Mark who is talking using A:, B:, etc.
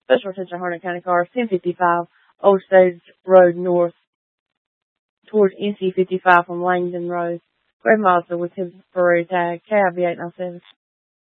A: Special attention Harnett County cars, 1055 Old Stage Road North towards NC 55 from Langdon Road. Greg Mazda with temporary tag, KIV 897.